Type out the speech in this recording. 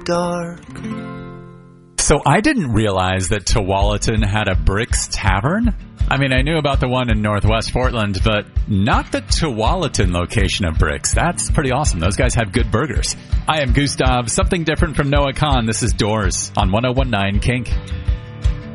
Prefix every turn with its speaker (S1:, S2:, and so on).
S1: dark.
S2: So I didn't realize that Tualatin had a Bricks Tavern. I mean, I knew about the one in Northwest Portland, but not the Tualatin location of Bricks. That's pretty awesome. Those guys have good burgers. I am Gustav, something different from Noah Kahn. This is Doors on 101.9 Kink.